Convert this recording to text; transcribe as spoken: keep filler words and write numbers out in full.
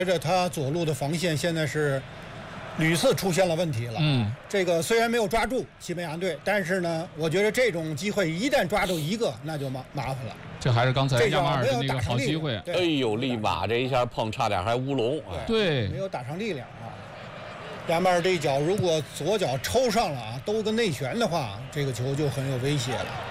觉着他左路的防线现在是屡次出现了问题了。 嗯， 这个虽然没有抓住西班牙队，但是呢，我觉得这种机会一旦抓住一个，那就麻麻烦了。 这还是刚才这亚马尔的那个好机会。 哎呦，立马这一下碰差点还乌龙。 对， 没有打上力量啊。亚马尔这一脚如果左脚抽上了啊，兜个内旋的话，这个球就很有威胁了。